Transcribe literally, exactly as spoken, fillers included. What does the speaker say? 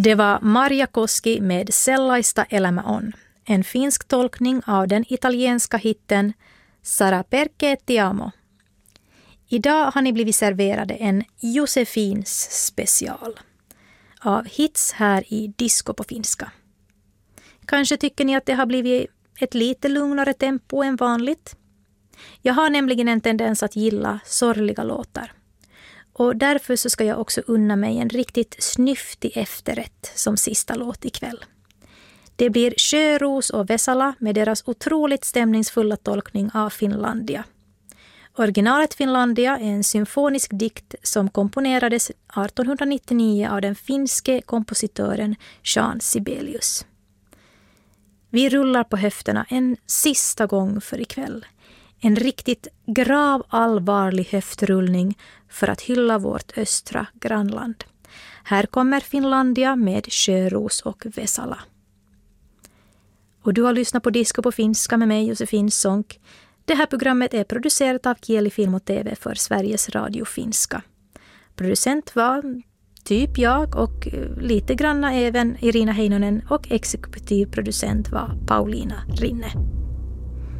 Det var Marja Koski med Sellaista elämä on, en finsk tolkning av den italienska hitten Sarà perché ti amo. Idag har ni blivit serverade en Josefins special av hits här i Disco på finska. Kanske tycker ni att det har blivit ett lite lugnare tempo än vanligt. Jag har nämligen en tendens att gilla sorgliga låtar. Och därför så ska jag också unna mig en riktigt snyftig efterrätt som sista låt ikväll. Det blir Sjöros och Vesala med deras otroligt stämningsfulla tolkning av Finlandia. Originalet Finlandia är en symfonisk dikt som komponerades arton nittionio av den finske kompositören Jean Sibelius. Vi rullar på höfterna en sista gång för ikväll. En riktigt grav allvarlig höftrullning för att hylla vårt östra grannland. Här kommer Finlandia med Sjöros och Vesala. Och du har lyssnat på Disco på finska med mig, Josefin Sonck. Det här programmet är producerat av Kieli Film och T V för Sveriges Radio Finska. Producent var typ jag och lite granna även Irina Heinonen och exekutiv producent var Paulina Rinne.